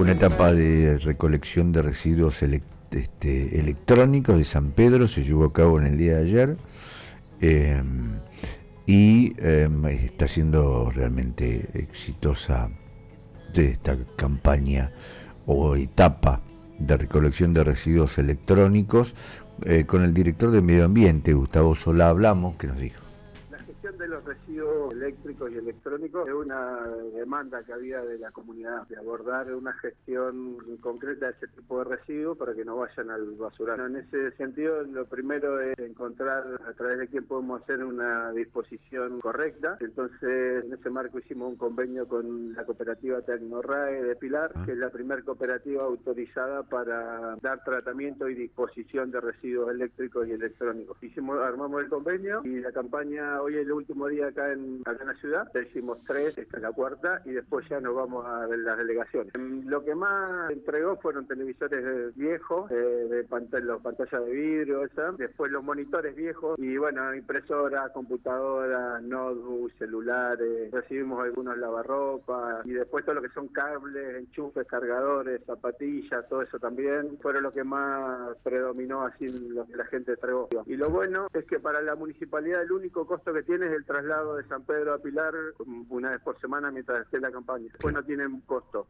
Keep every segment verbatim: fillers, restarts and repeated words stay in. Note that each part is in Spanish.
una etapa de recolección de residuos elec- este, electrónicos de San Pedro, se llevó a cabo en el día de ayer, eh, y eh, está siendo realmente exitosa de esta campaña o etapa de recolección de residuos electrónicos. Eh, con el director de Medio Ambiente, Gustavo Solá, hablamos, que nos dijo. La gestión de los residuos eléctricos y electrónicos es una demanda que había de la comunidad, de abordar una gestión concreta de ese tipo de residuos para que no vayan al basural. En ese sentido, lo primero es encontrar a través de quién podemos hacer una disposición correcta. Entonces, en ese marco hicimos un convenio con la cooperativa Tecnorrae de Pilar, que es la primera cooperativa autorizada para dar tratamiento y disposición de residuos eléctricos y electrónicos. Hicimos, armamos el convenio y la campaña. Hoy es el último día acá en, acá en la ciudad, ya hicimos tres, esta es la cuarta, y después ya nos vamos a ver las delegaciones. Lo que más entregó fueron televisores viejos, eh, de pantalla, los pantallas de vidrio, esa. Después los monitores viejos, y bueno, impresoras, computadoras, notebooks, celulares, recibimos algunos lavarropas, y después todo lo que son cables, enchufes, cargadores, zapatillas, todo eso también, fueron lo que más predominó así en lo que la gente entregó. Y lo bueno es que para la municipalidad el único costo que tiene es el traslado de San Pedro a Pilar una vez por semana mientras esté la campaña. Después no tienen costo.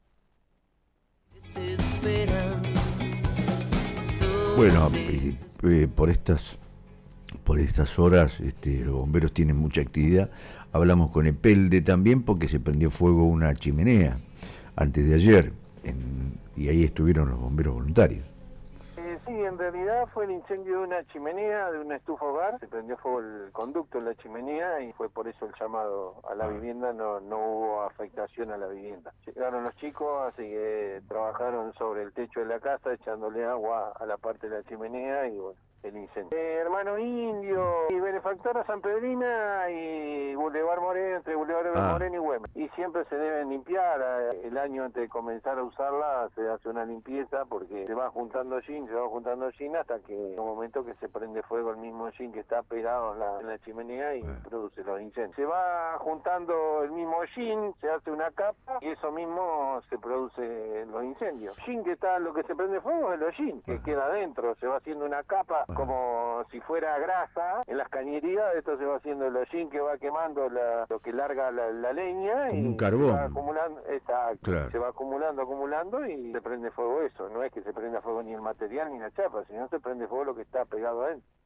Bueno, eh, eh, por estas por estas horas este, los bomberos tienen mucha actividad. Hablamos con Epelde también porque se prendió fuego una chimenea antes de ayer en, y ahí estuvieron los bomberos voluntarios. Sí, en realidad fue el incendio de una chimenea, de una estufa hogar. Se prendió fuego el conducto de la chimenea y fue por eso el llamado a la vivienda. No, no hubo afectación a la vivienda. Llegaron los chicos, así que trabajaron sobre el techo de la casa, echándole agua a la parte de la chimenea y bueno, el incendio. Eh, Hermano Indio y Benefactora San Pedrina y Boulevard Moreno, entre Boulevard ah. Moreno y Güemes. Y siempre se deben limpiar. El año antes de comenzar a usarla se hace una limpieza porque se va juntando jean, se va juntando jean hasta que en un momento que se prende fuego el mismo jean que está pegado en la, en la chimenea y ah. produce los incendios. Se va juntando el mismo jean, se hace una capa y eso mismo se produce los incendios. Jean que está, lo que se prende fuego es el jean, que ah. queda adentro, se va haciendo una capa como si fuera grasa en las cañerías. Esto se va haciendo el hollín que va quemando la, lo que larga la, la leña como y un carbón. Se va acumulando, exacto, claro. Se va acumulando, acumulando y se prende fuego eso. No es que se prenda fuego ni el material ni la chapa, sino se prende fuego lo que está pegado adentro.